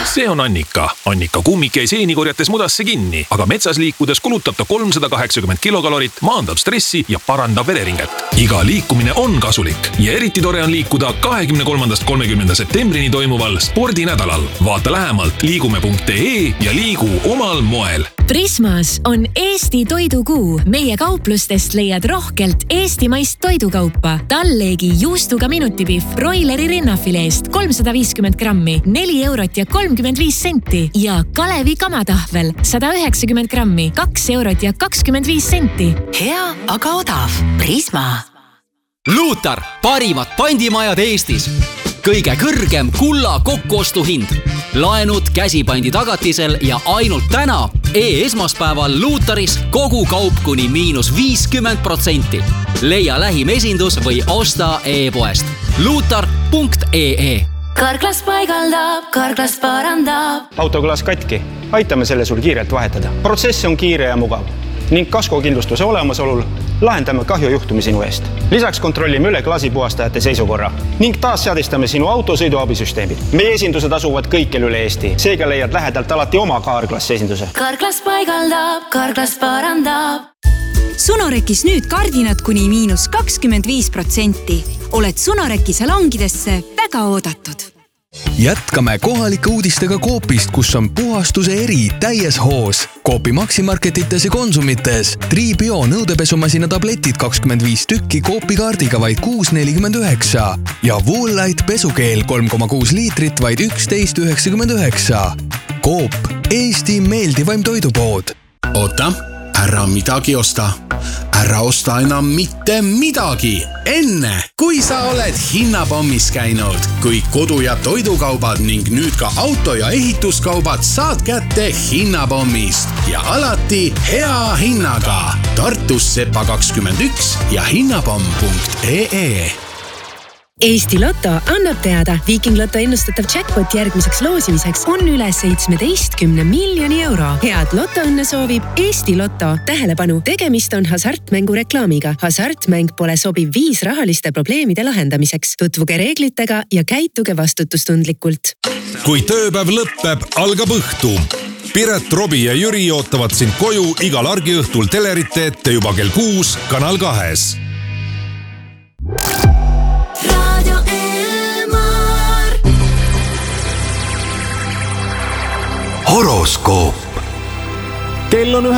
See on Annika. Annika kummik jäi seenikorjates mudasse kinni, aga metsas liikudes kulutab ta 380 kilokalorit, maandab stressi ja parandab vereringet. Iga liikumine on kasulik ja eriti tore on liikuda 23.–30. septembrini toimuval spordinädalal. Vaata lähemalt liigume.ee ja liigu omal moel. Prismas on Eesti toidukuu. Meie kauplustest leiad rohkelt eestimaist toidukaupa. Talleegi juustuga minutipihv broileri rinnafileest 350 grammi, 4 eurot ja 35 senti ja Kalevi kamatahvel 190 grammi, 2 eurot ja 25 senti. Hea, aga odav. Prisma. Luutar, parimad pandimajad Eestis. Kõige kõrgem kulla kokkuostuhind. Laenud käsipandi tagatisel ja ainult täna esmaspäeval Luutaris kogu kaup kuni -50%. Leia lähim esindus või osta e-poest. Luutar.ee. Karklas paigaldab, Karklas parandab. Autoklaas katki. Aitame selle sul kiirelt vahetada. Protsess on kiire ja mugav. Ning kaskokindlustuse olemasolul lahendame kahjujuhtumi sinu eest. Lisaks kontrollime üle klaasipuhastajate seisukorra ning taas seadistame sinu auto sõiduabisüsteemid. Meie esindused asuvad kõikjal üle Eesti. Seega leiad lähedalt alati oma Karklas esinduse. Karklas paigaldab, Karklas parandab. Sunorekis nüüd kardinad kuni -25%. Oled Sunoreki salongidesse väga oodatud. Jätkame kohalike uudistega Coopist, kus on puhastuse eri täies hoos. Coopi Maximarketites ja Konsumites. Tribio nõudepesumasina tabletid 25 tükki Coopi kaardiga vaid 6,49 ja Woolite pesukeel 3,6 liitrit vaid 11,99. Coop, Eesti meeldivaim toidupood. Oota, ära midagi osta. Ära osta enam mitte midagi. Enne, kui sa oled hinnapommis käinud, kui kodu- ja toidukaubad ning nüüd ka auto- ja ehituskaubad saad kätte hinnapommist ja alati hea hinnaga. Tartus Sepa 21 ja hinnapomm.ee. Eesti Lotto annab teada, Viking Lotto ennustatav jackpot järgmiseks loosimiseks on üle 17 miljoni euro. Head lotoõnne soovib Eesti Lotto. Tähelepanu, tegemist on hasartmängu reklaamiga. Hasartmäng pole sobiv viis rahaliste probleemide lahendamiseks. Tutvuge reeglitega ja käituge vastutustundlikult. Kui tööpäev lõppeb, algab õhtu. Piret, Robi ja Jüri ootavad sind koju igal argiõhtul telerite ette juba kell 6 Kanal 2. Horoskoop. Kell on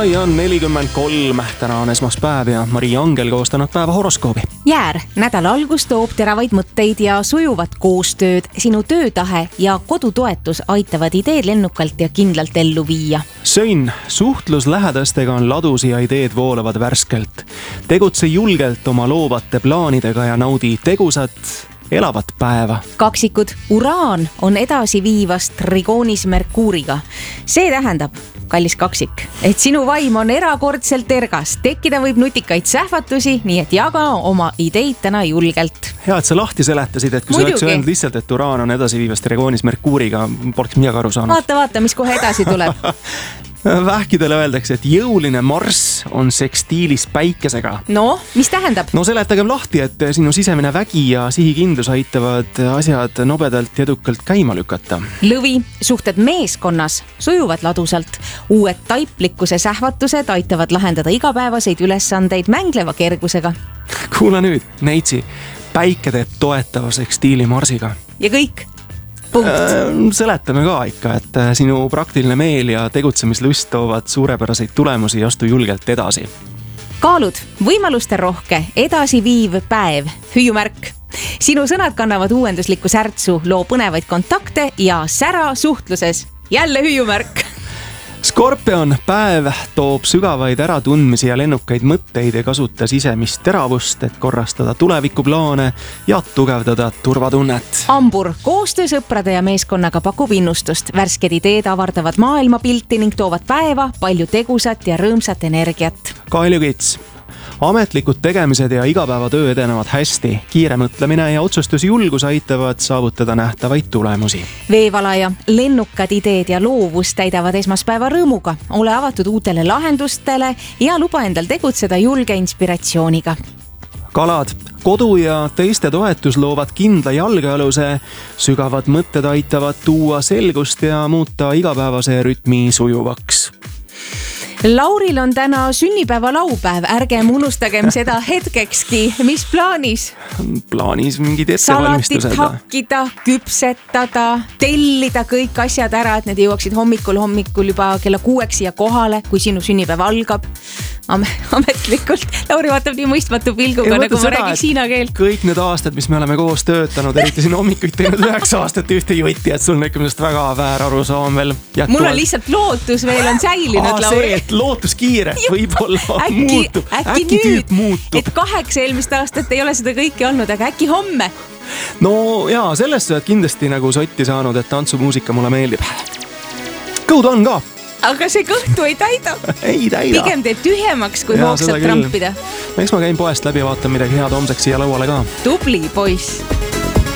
9:43. Täna on esmaspäev ja Maria Angel koostanud päeva horoskoobi. Jäär, nädala algus toob teravaid mõtteid ja sujuvat koostööd. Sinu töötahe ja kodutoetus aitavad ideed lennukalt ja kindlalt ellu viia. Sõnn, suhtlus lähedastega on ladus ja ideed voolavad värskelt. Tegutse julgelt oma loovate plaanidega ja naudi tegusat elavat päeva. Kaksikud, Uraan on edasiviivast trigoonis Merkuuriga. See tähendab, kallis kaksik, et sinu vaim on erakordselt ergas. Tekkida võib nutikaid sähvatusi, nii et jaga oma ideid täna julgelt. Hea, et sa lahti seletasid, et kui sa oleks öelnud lihtsalt, et Uraan on edasiviivast trigoonis Merkuuriga, poleks midagi aru saanud. Vaata, mis kohe edasi tuleb. Vähkidele öeldakse, et jõuline Marss on sekstiilis päikesega. No, mis tähendab? No seletagem lahti, et sinu sisemine vägi ja sihikindlus aitavad asjad nobedalt ja edukalt käima lükata. Lõvi, suhted meeskonnas sujuvad ladusalt. Uued taiplikkuse sähvatused aitavad lahendada igapäevaseid ülesandeid mängleva kergusega. Kuula nüüd, Neitsi, päike teeb toetava sekstiili Marsiga. Ja kõik. Seletame ka ikka, et sinu praktiline meel ja tegutsemislust toovad suurepäraseid tulemusi ja astu julgelt edasi. Kaalud, võimaluste rohke, edasiviiv päev, hüüumärk. Sinu sõnad kannavad uuenduslikku särtsu, loo põnevaid kontakte ja sära suhtluses. Jälle hüüumärk. Skorpion, päev toob sügavaid äratundmisi ja lennukaid mõtteid ja kasuta sisemist teravust, et korrastada tulevikuplaane ja tugevdada turvatunnet. Ambur, koostöö sõprade ja meeskonnaga pakub innustust. Värsked ideed avardavad maailmapilti ning toovad päeva palju tegusat ja rõõmsat energiat. Kaljukits, ametlikud tegemised ja igapäevatöö edenevad hästi. Kiire mõtlemine ja otsustusjulgus aitavad saavutada nähtavaid tulemusi. Veevalaja, lennukad ideed ja loovus täidavad esmaspäeva rõõmuga. Ole avatud uutele lahendustele ja luba endal tegutseda julge inspiratsiooniga. Kalad, kodu ja teiste toetus loovad kindla jalgealuse. Sügavad mõtted aitavad tuua selgust ja muuta igapäevase rütmi sujuvaks. Lauril on täna sünnipäeva laupäev, ärgem unustagem seda hetkekski. Mis plaanis? Plaanis mingid ettevalmistused. Salatit hakkida, küpsetada, tellida kõik asjad ära, et need jõuaksid hommikul juba kella 6 siia kohale, kui sinu sünnipäev algab. Ametlikult. Lauri vaatab nii mõistmatu pilguga, nagu ma räägiks hiina keelt. Kõik need aastad, mis me oleme koos töötanud, eriti siin hommikuid teinud 9 aastat ühte jutti, et sul on ikka millest väga väär arusaam veel. Mul on lihtsalt lootus veel on säilinud, Lauri. See, et lootus kiire, võib-olla muutub. Äkki tüüp muutub. Et 8 eelmist aastat ei ole seda kõike olnud, aga äkki homme? No jaa, sellest sa oled kindlasti nagu sotti saanud, et tantsumuusika mulle meeldib. Kõud on ka. Aga see kõhtu ei täida. Ei täida. Pigem teeb tühjemaks, kui hoogsalt trampida. Eks ma käin poest läbi, vaatan midagi head homseks siia lauale ka. Tubli poiss.